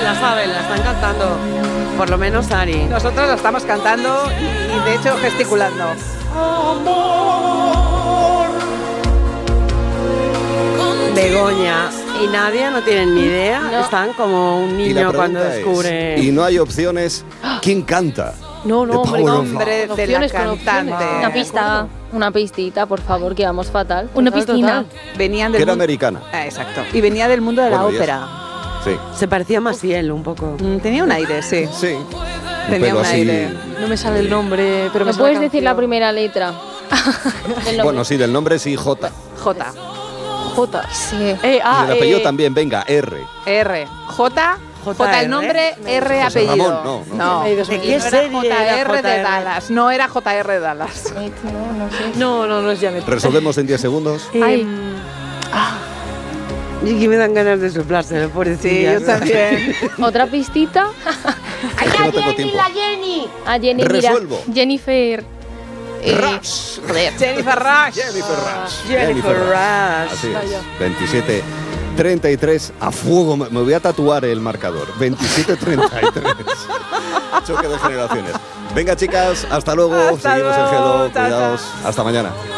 la saben, la están cantando. Por lo menos Ari. Nosotros la estamos cantando y de hecho gesticulando. Begoña y Nadia no tienen ni idea. No. Están como un Y la niño cuando pregunta descubre. es, y no hay opciones, ¿quién canta? No, The hombre, Power of Nombre Con de la opciones, con cantante. opciones. Una pista, una pistita, por favor, que vamos fatal. Una Total, piscina. Venían Que del era mundo. americana. Exacto. Y venía del mundo de la Bueno, y ópera. Sí, Se parecía más Maciel un poco. Tenía un aire, sí. sí. Tenía Pero un así, aire. No me sale el nombre, pero me ¿Me sale puedes decir la canción. primera letra? bueno, sí, del nombre sí, J. J. J. Sí. Y el apellido también, venga, R. R. J. J el nombre, R José apellido. Ramón, no. Ay, Dios ¿De mío. qué No era serie era JR de JR? Dallas. No era JR de Dallas. No sé. No es Janet. Resolvemos en 10 segundos. Ay. Y aquí me dan ganas de soplárselo, Sí, pobrecillas. yo también. ¿Otra pistita? Es que no tengo tiempo. A Jenny, mira. Resuelvo. Jennifer. Rush. Joder. Jennifer Rush. Jennifer Rush. Jennifer Rush. Así Vaya. es. 27-33 a fuego. Me voy a tatuar el marcador. 27-33. Choque de generaciones. Venga, chicas, hasta luego. Hasta Seguimos luego. en Hello. Chao, Cuidaos. Hasta mañana.